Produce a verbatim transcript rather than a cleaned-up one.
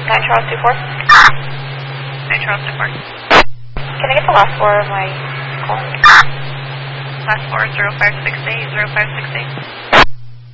nine Charles two four. nine Charles two four. Can I get the last four of my call? Last four, zero five six eight, zero five six eight.